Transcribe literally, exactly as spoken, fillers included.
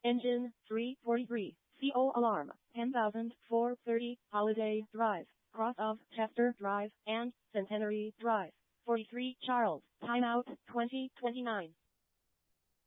Engine three forty-three. C O alarm. ten thousand four hundred thirty. Holiday Drive. Cross of Chester Drive and Centenary Drive. forty-three Charles. Timeout twenty twenty-nine.